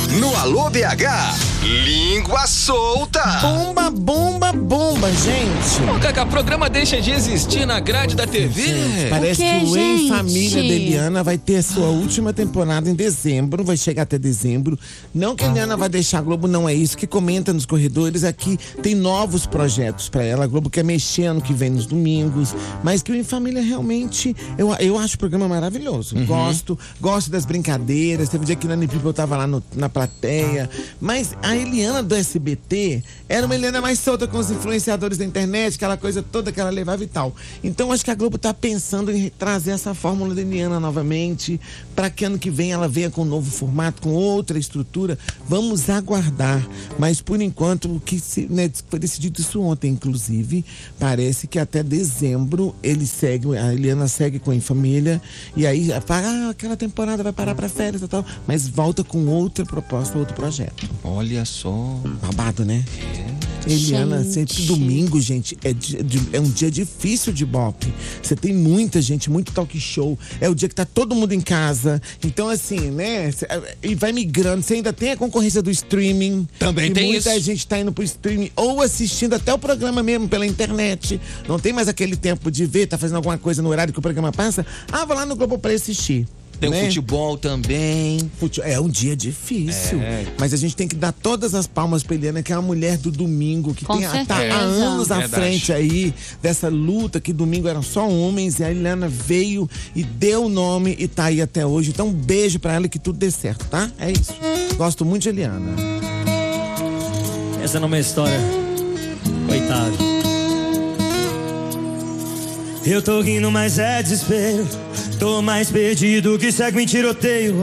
No Alô BH, língua solta. Bomba, bomba, bomba, gente. Ô, Cacá, o programa deixa de existir na grade da TV. Gente, parece que o Em Família de Eliana vai ter a sua última temporada em dezembro, vai chegar até dezembro. Não que a Eliana vai deixar a Globo, não é isso que comenta nos corredores. Aqui tem novos projetos pra ela. A Globo quer mexer ano que vem nos domingos, mas que o Em Família realmente, eu acho o programa maravilhoso. Gosto das brincadeiras. Teve um dia que a Nani People tava lá na plateia, mas a Eliana do SBT era uma Eliana mais solta com os influenciadores da internet, aquela coisa toda que ela levava e tal. Então acho que a Globo tá pensando em trazer essa fórmula da Eliana novamente, para que ano que vem ela venha com um novo formato, com outra estrutura. Vamos aguardar, mas por enquanto o que foi decidido isso ontem, inclusive, parece que até dezembro a Eliana segue com a Em Família, e aí aquela temporada vai parar para férias e tal, mas volta com outra proposta, outro projeto. Olha só. Babado, né? Eliana, sempre domingo, gente, é um dia difícil de Ibope. Você tem muita gente, muito talk show. É o dia que tá todo mundo em casa. Então, assim, né? E vai migrando. Você ainda tem a concorrência do streaming. Também tem isso. Muita gente tá indo pro streaming ou assistindo até o programa mesmo pela internet. Não tem mais aquele tempo de ver, tá fazendo alguma coisa no horário que o programa passa. Vou lá no Globoplay assistir. Tem né? o futebol também. É um dia difícil. Mas a gente tem que dar todas as palmas pra Eliana, que é a mulher do domingo, que tá há anos à frente aí dessa luta, que domingo eram só homens, e a Eliana veio e deu o nome e tá aí até hoje. Então um beijo pra ela e que tudo dê certo, tá? É isso. Gosto muito de Eliana. Essa não é uma história. Coitado. Eu tô rindo, mas é desespero. Tô mais perdido que segue em tiroteio.